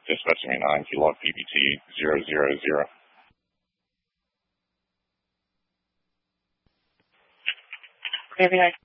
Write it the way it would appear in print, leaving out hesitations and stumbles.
Dispatching me 9, key log PPT 000. Maybe I